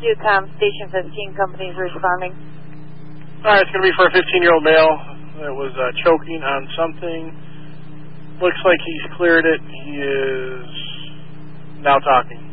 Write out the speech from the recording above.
2Com, Station 15, company's responding. All right, it's going to be for a 15-year-old male that was choking on something. Looks like he's cleared it. He is now talking.